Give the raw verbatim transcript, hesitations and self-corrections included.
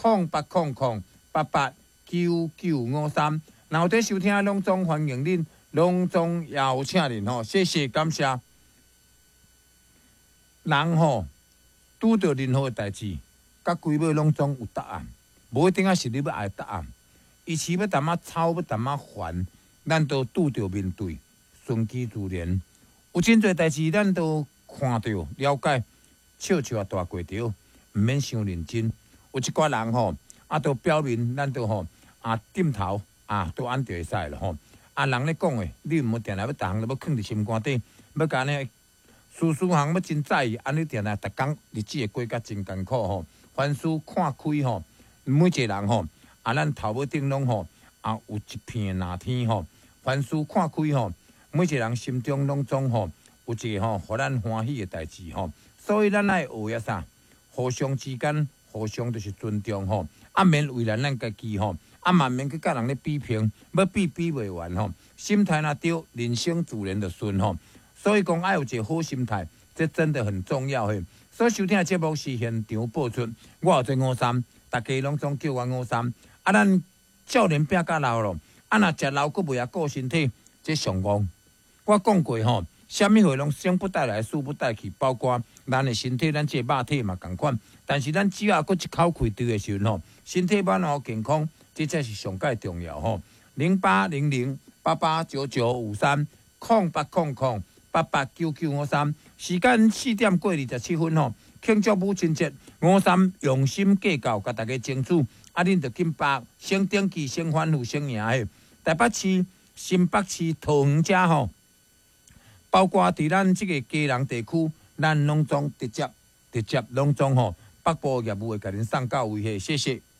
空八空空八八九九五三。然后在收听隆重欢迎恁，隆重邀请恁吼，谢谢感谢。人吼拄到任何代志，甲规尾拢总有答案，无一定啊是你要爱答案。与其要淡仔吵，要淡仔烦，咱都拄着面对，顺其自然。有真侪代志，咱都看到、了解，笑笑啊大过着，毋免伤认真。有一寡人吼，啊，都表面咱都吼啊点头啊，都安就会使了吼。啊，人咧讲诶，你毋好定来要逐项都要囥伫心肝底，要甲安尼事事项要真在意，安尼定来逐工日子会过甲真艰苦吼。凡事看开吼，每一个人吼啊，咱头尾顶拢吼啊有一片蓝天吼。凡事看开吼，每一个人心中拢总吼有一个吼互咱欢喜诶代志吼。所以咱爱学遐啥，互相之间互相就是尊重吼，啊免为难咱家己吼，啊嘛免去甲人咧比拼，要比比袂完吼。心态若对，人生自然就顺吼。所以讲爱有一个好心态，这真的很重要嘿。所以收听的节目是现场播出，我有做五三，大家拢总叫我五三。啊，咱少年拼甲老咯，啊若食老佫袂晓顾身体，这上戆。我讲过吼，啥物货拢生不带来，死不带去，包括咱的身体，咱这肉体嘛共款。但是咱只要佫一口开对的时阵吼，身体完好健康，这才是上界重要吼。零八零零八八九九五三空八空空八八九九五三，时间四点过二十七分吼，庆祝母亲节，五三用心计较，甲大家争取，啊，恁着紧把先登记，先欢呼，先赢嘿。台北市、新北市、桃园遮吼，包括伫咱即个基隆地区，咱拢总直接直接拢总吼，北部业务会甲恁送到位嘿，谢谢。